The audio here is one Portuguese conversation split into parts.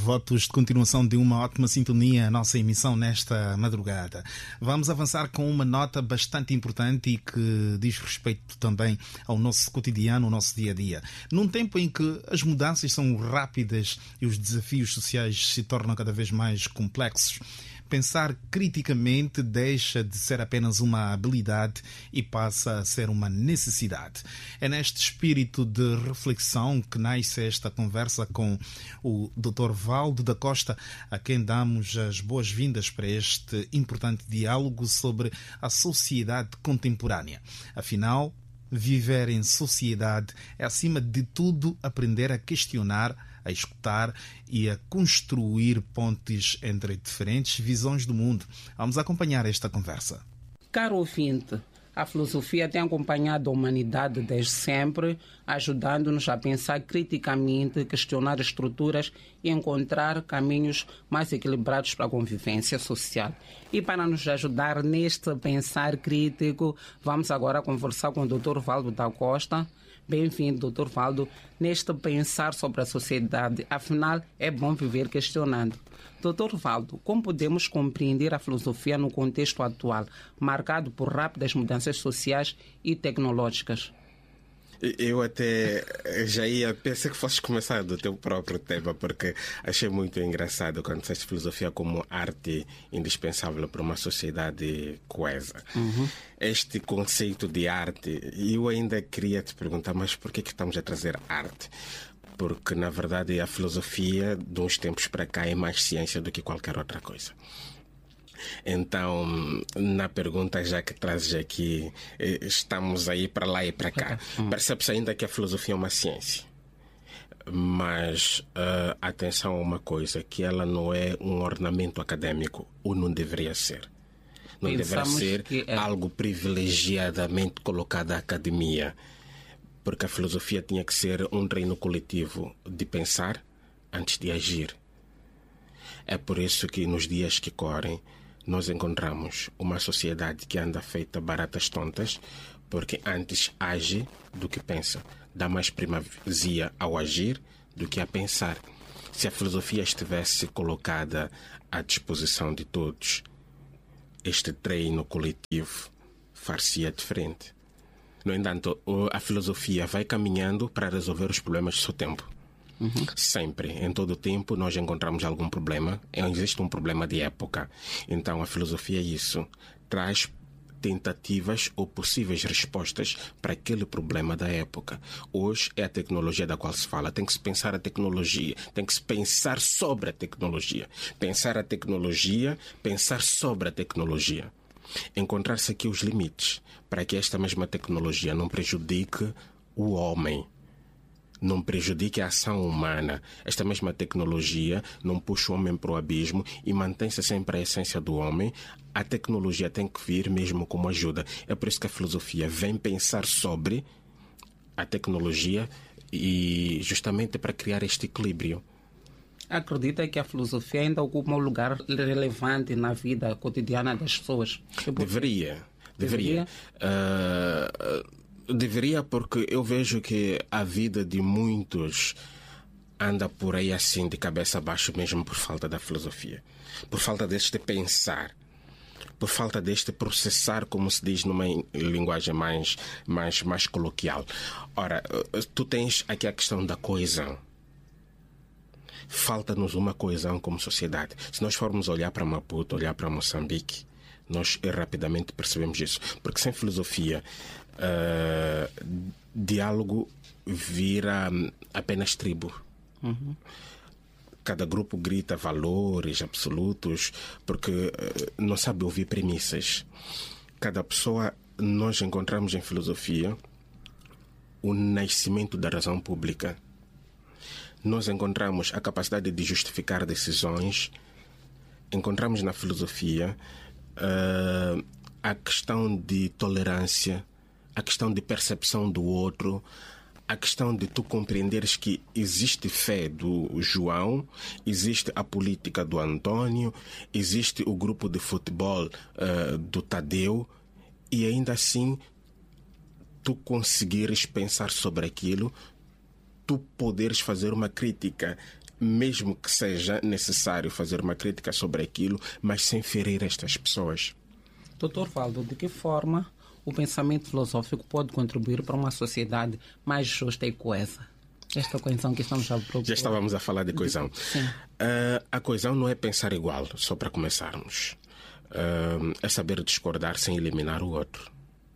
votos de continuação de uma ótima sintonia à nossa emissão nesta madrugada. Vamos avançar com uma nota bastante importante e que diz respeito também ao nosso cotidiano, ao nosso dia-a-dia. Num tempo em que as mudanças são rápidas e os desafios sociais se tornam cada vez mais complexos, pensar criticamente deixa de ser apenas uma habilidade e passa a ser uma necessidade. É neste espírito de reflexão que nasce esta conversa com o Dr. Valdo da Costa, a quem damos as boas-vindas para este importante diálogo sobre a sociedade contemporânea. Afinal, viver em sociedade é, acima de tudo, aprender a questionar, a escutar e a construir pontes entre diferentes visões do mundo. Vamos acompanhar esta conversa. Caro ouvinte, a filosofia tem acompanhado a humanidade desde sempre, ajudando-nos a pensar criticamente, questionar estruturas e encontrar caminhos mais equilibrados para a convivência social. E para nos ajudar neste pensar crítico, vamos agora conversar com o Dr. Valdo da Costa. Bem-vindo, Dr. Valdo, neste pensar sobre a sociedade. Afinal, é bom viver questionando. Dr. Valdo, como podemos compreender a filosofia no contexto atual, marcado por rápidas mudanças sociais e tecnológicas? Eu até pensei que fosses começar do teu próprio tema, porque achei muito engraçado quando disseste filosofia como arte indispensável para uma sociedade coesa. Este conceito de arte, eu ainda queria te perguntar, mas por que estamos a trazer arte? Porque, na verdade, a filosofia, de uns tempos para cá, é mais ciência do que qualquer outra coisa. Então, na pergunta já que trazes aqui, estamos aí para lá e para cá. Percebe-se ainda que a filosofia é uma ciência. Mas atenção a uma coisa, que ela não é um ornamento académico, ou não deveria ser. Não deveria ser algo privilegiadamente colocado à academia. Porque a filosofia tinha que ser um treino coletivo de pensar antes de agir. É por isso que nos dias que correm nós encontramos uma sociedade que anda feita baratas tontas, porque antes age do que pensa. Dá mais primazia ao agir do que a pensar. Se a filosofia estivesse colocada à disposição de todos, este treino coletivo far-se-ia diferente. No entanto, a filosofia vai caminhando para resolver os problemas do seu tempo. Sempre, em todo o tempo, nós encontramos algum problema. Existe um problema de época. Então, a filosofia é isso. Traz tentativas ou possíveis respostas para aquele problema da época. Hoje é a tecnologia da qual se fala. Tem que se pensar a tecnologia. Tem que se pensar sobre a tecnologia. Pensar a tecnologia, pensar sobre a tecnologia. Encontrar-se aqui os limites para que esta mesma tecnologia não prejudique o homem, não prejudique a ação humana. Esta mesma tecnologia não puxa o homem para o abismo e mantém-se sempre a essência do homem. A tecnologia tem que vir mesmo como ajuda. É por isso que a filosofia vem pensar sobre a tecnologia e justamente para criar este equilíbrio. Acredita que a filosofia ainda ocupa um lugar relevante na vida cotidiana das pessoas? Deveria. Deveria, porque eu vejo que a vida de muitos anda por aí assim, de cabeça abaixo, mesmo por falta da filosofia. Por falta deste pensar. Por falta deste processar, como se diz numa linguagem mais coloquial. Ora, tu tens aqui a questão da coesão. Falta-nos uma coesão como sociedade. Se nós formos olhar para Maputo, olhar para Moçambique, nós rapidamente percebemos isso. Porque sem filosofia, diálogo vira apenas tribo. Cada grupo grita valores absolutos porque não sabe ouvir premissas. Cada pessoa, nós encontramos em filosofia o nascimento da razão pública. Nós encontramos a capacidade de justificar decisões. Encontramos na filosofia a questão de tolerância, a questão de percepção do outro, a questão de tu compreenderes que existe fé do João, existe a política do Antônio, existe o grupo de futebol do Tadeu, e ainda assim tu conseguires pensar sobre aquilo, tu poderes fazer uma crítica mesmo que seja necessário fazer uma crítica sobre aquilo, mas sem ferir estas pessoas. Dr. Valdo, de que forma o pensamento filosófico pode contribuir para uma sociedade mais justa e coesa? Esta coesão que estamos a procurar. Já estávamos a falar de coesão. Sim. A coesão não é pensar igual, só para começarmos. É saber discordar sem eliminar o outro.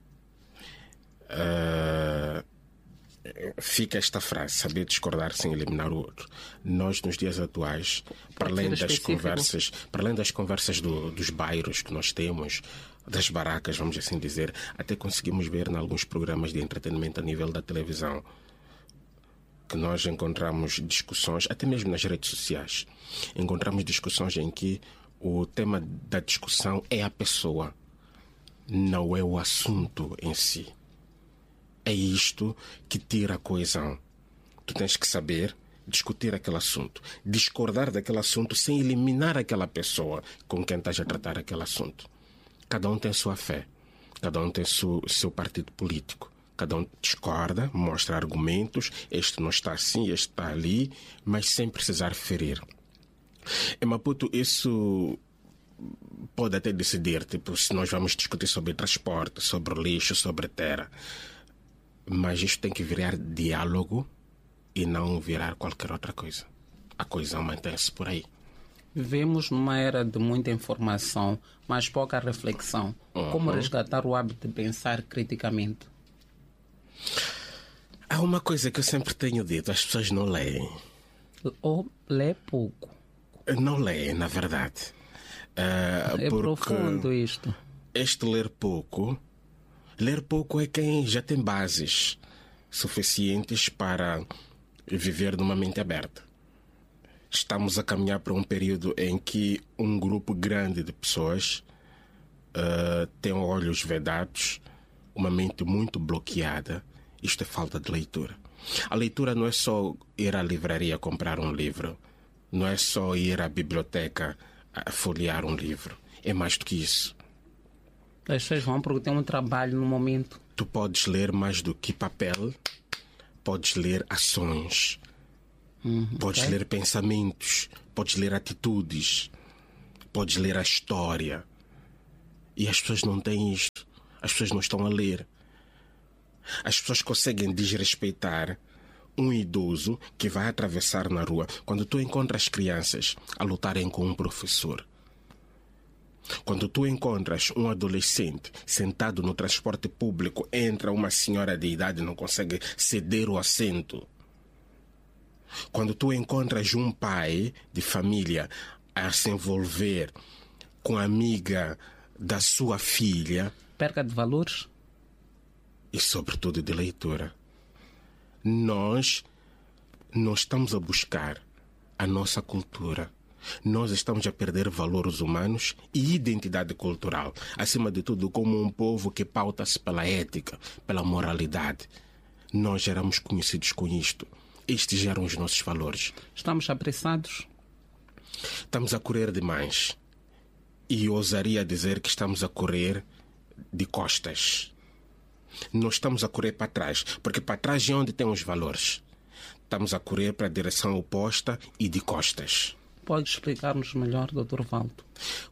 Fica esta frase, saber discordar sem eliminar o outro. Nós, nos dias atuais, para além das conversas dos bairros que nós temos, das barracas, vamos assim dizer, até conseguimos ver em alguns programas de entretenimento a nível da televisão, que nós encontramos discussões, até mesmo nas redes sociais, encontramos discussões em que o tema da discussão é a pessoa, não é o assunto em si. É isto que tira a coesão. Tu tens que saber discutir aquele assunto, discordar daquele assunto sem eliminar aquela pessoa com quem estás a tratar aquele assunto. Cada um tem sua fé, cada um tem seu partido político. Cada um discorda, mostra argumentos, este não está assim, este está ali, mas sem precisar ferir. Em Maputo, isso pode até decidir, tipo, se nós vamos discutir sobre transporte, sobre lixo, sobre terra. Mas isto tem que virar diálogo e não virar qualquer outra coisa. A coesão mantém-se por aí. Vivemos numa era de muita informação, mas pouca reflexão. Como resgatar o hábito de pensar criticamente? Há uma coisa que eu sempre tenho dito, as pessoas não leem. Ou lê pouco. Não leem, na verdade. É profundo isto. Este ler pouco é quem já tem bases suficientes para viver numa mente aberta. Estamos a caminhar para um período em que um grupo grande de pessoas tem olhos vedados, uma mente muito bloqueada. Isto é falta de leitura. A leitura não é só ir à livraria comprar um livro, não é só ir à biblioteca a folhear um livro. É mais do que isso. As pessoas vão porque têm um trabalho no momento. Tu podes ler mais do que papel, podes ler ações, podes ler pensamentos, podes ler atitudes, podes ler a história. E as pessoas não têm isto. As pessoas não estão a ler. As pessoas conseguem desrespeitar um idoso que vai atravessar na rua quando tu encontras crianças a lutarem com um professor. Quando tu encontras um adolescente sentado no transporte público, entra uma senhora de idade e não consegue ceder o assento. Quando tu encontras um pai de família a se envolver com a amiga da sua filha. Perca de valores? E sobretudo de leitura. Nós não estamos a buscar a nossa cultura. Nós estamos a perder valores humanos e identidade cultural. Acima de tudo, como um povo que pauta-se pela ética, pela moralidade. Nós éramos conhecidos com isto. Estes eram os nossos valores. Estamos apressados? Estamos a correr demais. E ousaria dizer que estamos a correr de costas. Não estamos a correr para trás, porque para trás é onde tem os valores. Estamos a correr para a direção oposta e de costas. Pode explicar-nos melhor, Dr. Valdo?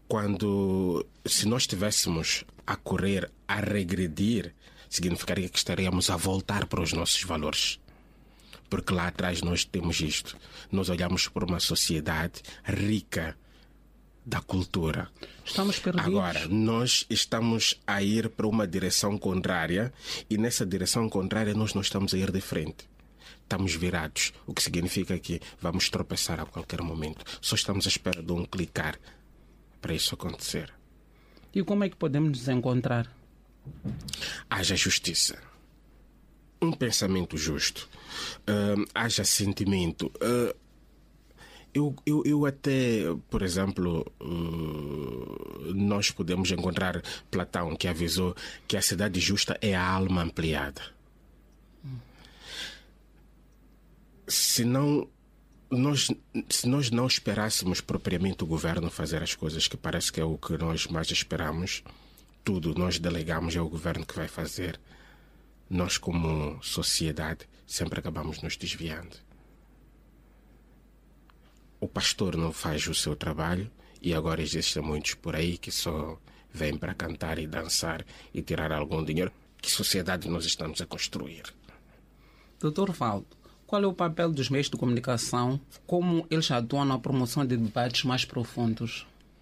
Se nós estivéssemos a correr, a regredir, significaria que estaríamos a voltar para os nossos valores. Porque lá atrás nós temos isto. Nós olhamos por uma sociedade rica da cultura. Estamos perdidos. Agora, nós estamos a ir para uma direção contrária e nessa direção contrária nós não estamos a ir de frente. Estamos virados, o que significa que vamos tropeçar a qualquer momento. Só estamos à espera de um clicar para isso acontecer. E como é que podemos nos encontrar? Haja justiça. Um pensamento justo. Haja sentimento. Eu até, por exemplo, nós podemos encontrar Platão, que avisou que a cidade justa é a alma ampliada. Se nós não esperássemos propriamente o governo fazer as coisas, que parece que é o que nós mais esperamos, tudo nós delegamos, é o governo que vai fazer, nós como sociedade sempre acabamos nos desviando. o pastor não faz o seu trabalho e agora existem muitos por aí que só vêm para cantar e dançar e tirar algum dinheiro. Que sociedade nós estamos a construir? Dr. Valdo, qual é o papel dos meios de comunicação? Como eles atuam na promoção de debates mais profundos?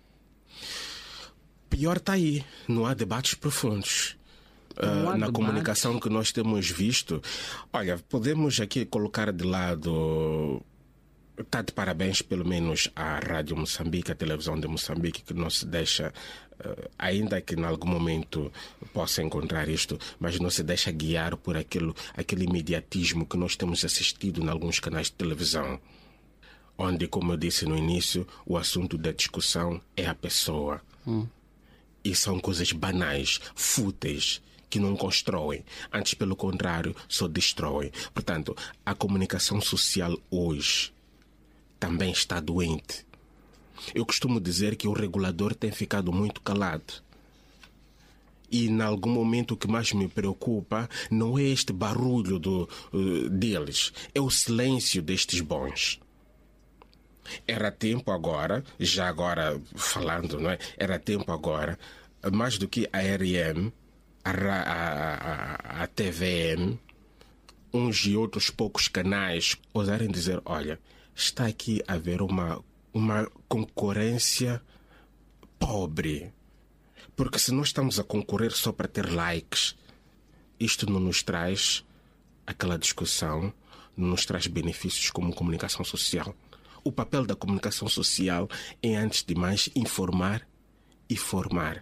Pior está aí, não há debates profundos. Na comunicação que nós temos visto, olha, podemos aqui colocar de lado, está de parabéns pelo menos à Rádio Moçambique, a televisão de Moçambique, que não se deixa, ainda que em algum momento possa encontrar isto, mas não se deixa guiar por aquele imediatismo que nós temos assistido em alguns canais de televisão, onde, como eu disse no início, o assunto da discussão é a pessoa. E são coisas banais, fúteis, que não constroem, antes pelo contrário, só destroem. Portanto, a comunicação social hoje também está doente. Eu costumo dizer que o regulador tem ficado muito calado. E, em algum momento, o que mais me preocupa não é este barulho deles, é o silêncio destes bons. Era tempo agora, já agora falando, não é? Era tempo agora, mais do que a RM, a TVM, uns e outros poucos canais, ousarem dizer, olha, está aqui a haver uma concorrência pobre. Porque se nós estamos a concorrer só para ter likes, isto não nos traz aquela discussão, não nos traz benefícios como comunicação social. O papel da comunicação social é, antes de mais, informar e formar.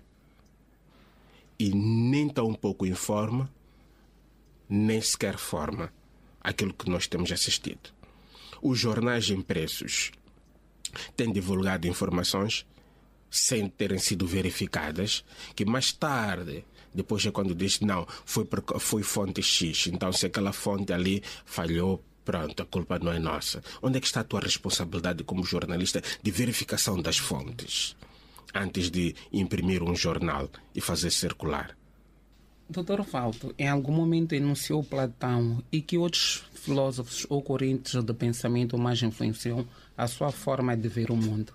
E nem tão pouco informa, nem sequer forma aquilo que nós temos assistido. Os jornais impressos têm divulgado informações sem terem sido verificadas, que mais tarde, depois é quando diz, não, foi fonte X, então se aquela fonte ali falhou, pronto, a culpa não é nossa. Onde é que está a tua responsabilidade como jornalista de verificação das fontes antes de imprimir um jornal e fazer circular? Dr. Valdo, em algum momento enunciou Platão e que outros filósofos ou correntes de pensamento mais influenciam a sua forma de ver o mundo?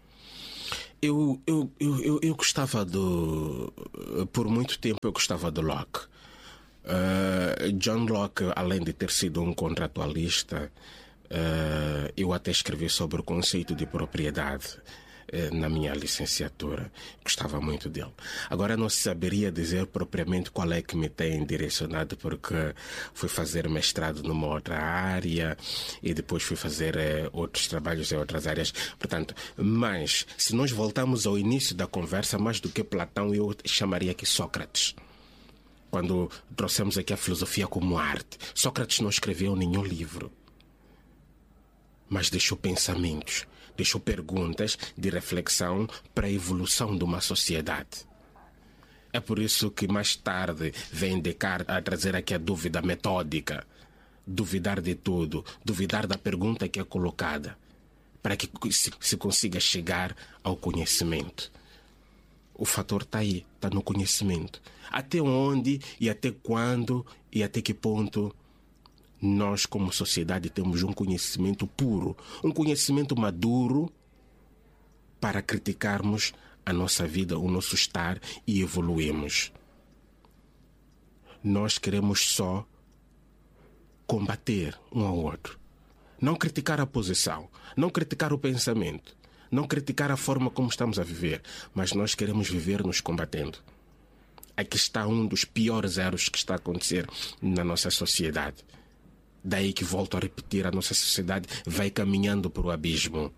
Eu gostava por muito tempo eu gostava de Locke. John Locke, além de ter sido um contratualista, eu até escrevi sobre o conceito de propriedade na minha licenciatura. Gostava muito dele. Agora não saberia dizer propriamente qual é que me tem direcionado, porque fui fazer mestrado numa outra área e depois fui fazer outros trabalhos em outras áreas. Portanto, mas se nós voltarmos ao início da conversa, mais do que Platão, eu chamaria aqui Sócrates. Quando trouxemos aqui a filosofia como arte, Sócrates não escreveu nenhum livro, mas deixou pensamentos, deixou perguntas de reflexão para a evolução de uma sociedade. É por isso que mais tarde vem Descartes a trazer aqui a dúvida metódica, duvidar de tudo, duvidar da pergunta que é colocada, para que se consiga chegar ao conhecimento. O fator está aí, está no conhecimento. Até onde e até quando e até que ponto nós, como sociedade, temos um conhecimento puro, um conhecimento maduro para criticarmos a nossa vida, o nosso estar e evoluirmos. Nós queremos só combater um ao outro. Não criticar a posição, não criticar o pensamento, não criticar a forma como estamos a viver, mas nós queremos viver nos combatendo. Aqui está um dos piores erros que está a acontecer na nossa sociedade. Daí que, volto a repetir, a nossa sociedade vai caminhando para o abismo.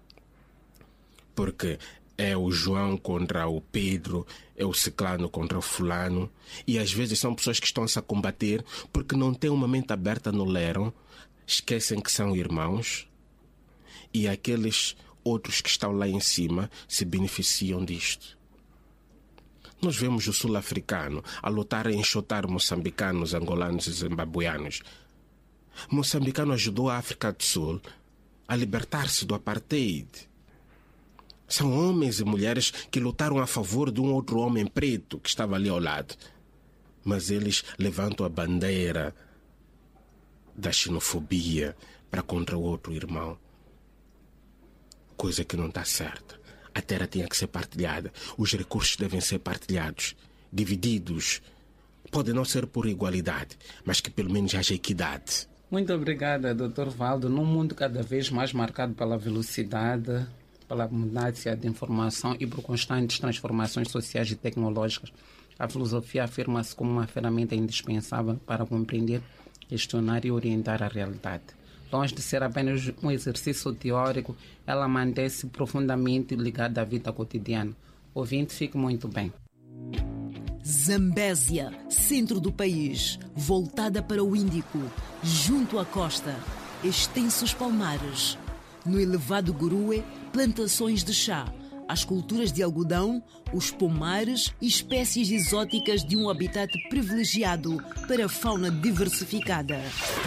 Porque é o João contra o Pedro, é o ciclano contra o fulano. E às vezes são pessoas que estão-se a combater porque não têm uma mente aberta, não leram, esquecem que são irmãos. E aqueles outros que estão lá em cima se beneficiam disto. Nós vemos o sul-africano a lutar em enxotar moçambicanos, angolanos e zimbabueanos. Moçambicano ajudou a África do Sul a libertar-se do apartheid. São homens e mulheres que lutaram a favor de um outro homem preto que estava ali ao lado. Mas eles levantam a bandeira da xenofobia para contra o outro irmão. coisa que não está certa. A terra tinha que ser partilhada. Os recursos devem ser partilhados, divididos. Pode não ser por igualdade, mas que pelo menos haja equidade. Muito obrigada, Dr. Valdo. Num mundo cada vez mais marcado pela velocidade, pela abundância de informação e por constantes transformações sociais e tecnológicas, a filosofia afirma-se como uma ferramenta indispensável para compreender, questionar e orientar a realidade. Longe de ser apenas um exercício teórico, ela mantém-se profundamente ligada à vida cotidiana. Ouvinte, fique muito bem. Zambésia, centro do país, voltada para o Índico, junto à costa, extensos palmares. No elevado Gurue, plantações de chá, as culturas de algodão, os pomares e espécies exóticas de um habitat privilegiado para a fauna diversificada.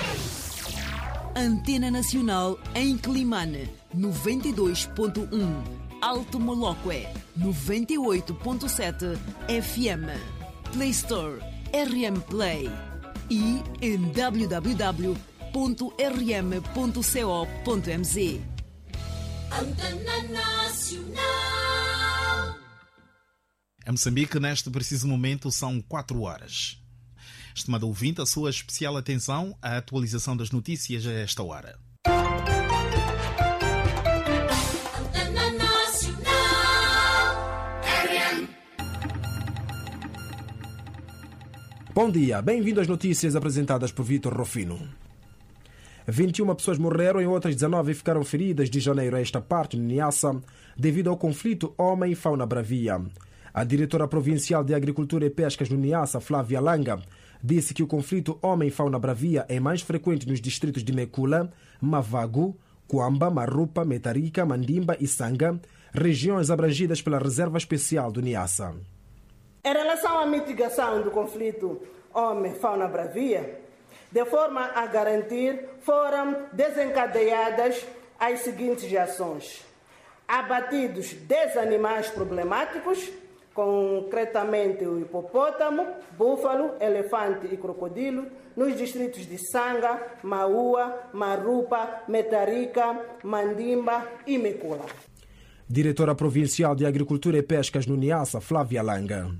Antena Nacional em Climane, 92.1. Alto Moloque, 98.7 FM. Play Store, RM Play. E em www.rm.co.mz. Antena Nacional. Em Moçambique, neste preciso momento, são 4 horas. Estimado ouvinte, a sua especial atenção à atualização das notícias a esta hora. Antena Nacional. RM. Bom dia, bem-vindo às notícias apresentadas por Vítor Rofino. 21 pessoas morreram e outras 19 ficaram feridas de janeiro a esta parte, no Niassa, devido ao conflito homem e fauna bravia. A diretora provincial de Agricultura e Pescas no Niassa, Flávia Langa, disse que o conflito homem-fauna bravia é mais frequente nos distritos de Mekula, Mavago, Kwamba, Marupa, Metarica, Mandimba e Sanga, regiões abrangidas pela Reserva Especial do Niassa. Em relação à mitigação do conflito homem-fauna bravia, de forma a garantir, foram desencadeadas as seguintes ações. Abatidos 10 animais problemáticos, concretamente o hipopótamo, búfalo, elefante e crocodilo, nos distritos de Sanga, Maua, Marupa, Metarica, Mandimba e Mekula. Diretora Provincial de Agricultura e Pescas no Niassa, Flávia Langa.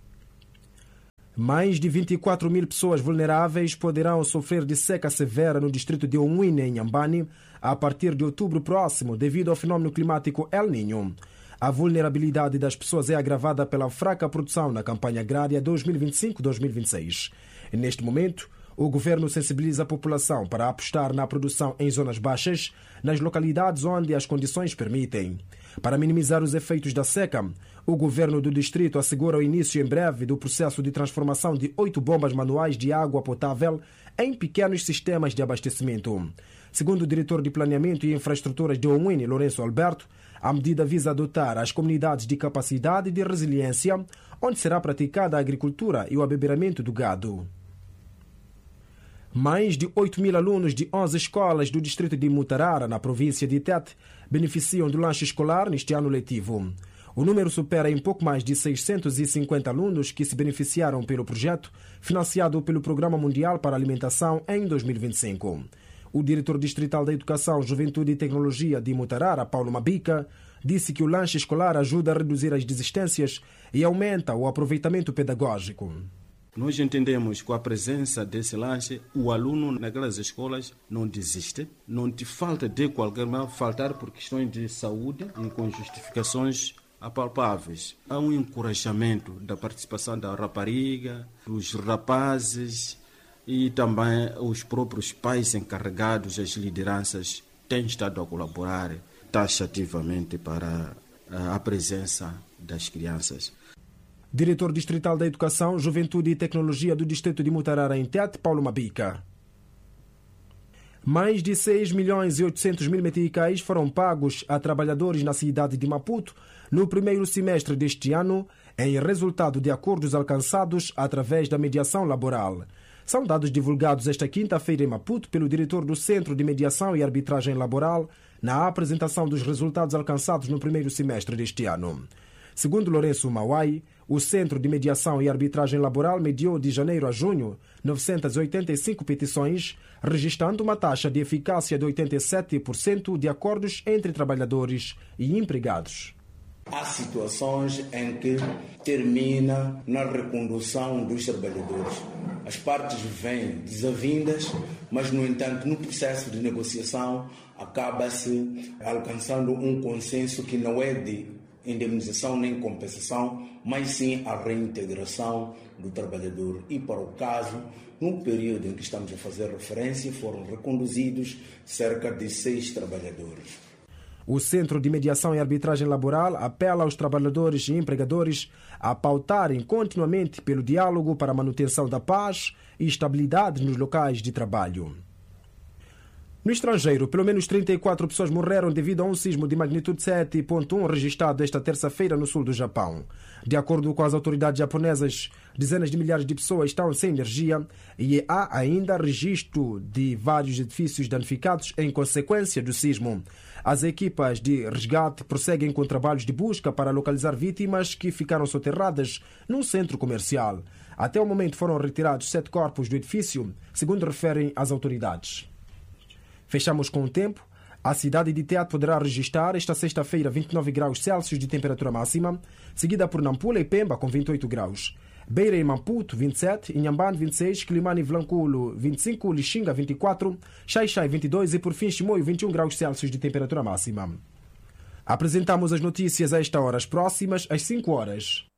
Mais de 24 mil pessoas vulneráveis poderão sofrer de seca severa no distrito de Onwine, em Nhambane, a partir de outubro próximo, devido ao fenômeno climático El Niño. A vulnerabilidade das pessoas é agravada pela fraca produção na campanha agrária 2025-2026. Neste momento, o governo sensibiliza a população para apostar na produção em zonas baixas, nas localidades onde as condições permitem. Para minimizar os efeitos da seca, o governo do distrito assegura o início em breve do processo de transformação de 8 bombas manuais de água potável em pequenos sistemas de abastecimento. Segundo o diretor de Planeamento e Infraestruturas de Onwine, Lourenço Alberto, a medida visa adotar as comunidades de capacidade e de resiliência, onde será praticada a agricultura e o abeberamento do gado. Mais de 8 mil alunos de 11 escolas do distrito de Mutarara, na província de Tete, beneficiam do lanche escolar neste ano letivo. O número supera em pouco mais de 650 alunos que se beneficiaram pelo projeto, financiado pelo Programa Mundial para a Alimentação em 2025. O diretor distrital da Educação, Juventude e Tecnologia de Mutarara, Paulo Mabica, disse que o lanche escolar ajuda a reduzir as desistências e aumenta o aproveitamento pedagógico. Nós entendemos que com a presença desse lanche, o aluno naquelas escolas não desiste, não te falta de qualquer maneira, faltar por questões de saúde e com justificações apalpáveis. Há um encorajamento da participação da rapariga, dos rapazes e também os próprios pais encarregados, as lideranças, têm estado a colaborar taxativamente para a presença das crianças. Diretor Distrital da Educação, Juventude e Tecnologia do Distrito de Mutarara em Tete, Paulo Mabica. Mais de 6 milhões e 800 mil meticais foram pagos a trabalhadores na cidade de Maputo no primeiro semestre deste ano, em resultado de acordos alcançados através da mediação laboral. São dados divulgados esta quinta-feira em Maputo pelo diretor do Centro de Mediação e Arbitragem Laboral na apresentação dos resultados alcançados no primeiro semestre deste ano. Segundo Lourenço Mauai, O Centro de Mediação e Arbitragem Laboral mediou de janeiro a junho 985 petições, registrando uma taxa de eficácia de 87% de acordos entre trabalhadores e empregados. Há situações em que termina na recondução dos trabalhadores. As partes vêm desavindas, mas, no entanto, no processo de negociação acaba-se alcançando um consenso que não é de indemnização nem compensação, mas sim a reintegração do trabalhador. E, para o caso, no período em que estamos a fazer referência, foram reconduzidos cerca de 6 trabalhadores. O Centro de Mediação e Arbitragem Laboral apela aos trabalhadores e empregadores a pautarem continuamente pelo diálogo para a manutenção da paz e estabilidade nos locais de trabalho. No estrangeiro, pelo menos 34 pessoas morreram devido a um sismo de magnitude 7.1 registrado esta terça-feira no sul do Japão. De acordo com as autoridades japonesas, dezenas de milhares de pessoas estão sem energia e há ainda registro de vários edifícios danificados em consequência do sismo. As equipas de resgate prosseguem com trabalhos de busca para localizar vítimas que ficaram soterradas num centro comercial. Até o momento foram retirados 7 corpos do edifício, segundo referem as autoridades. Fechamos com o tempo. A cidade de Tete poderá registrar esta sexta-feira 29 graus Celsius de temperatura máxima, seguida por Nampula e Pemba com 28 graus. Beira e Maputo 27, Inhambane 26, Quilimane e Vilanculo 25, Lixinga 24, Xai-Xai 22 e por fim Chimoio 21 graus Celsius de temperatura máxima. Apresentamos as notícias a esta hora, as próximas às 5 horas.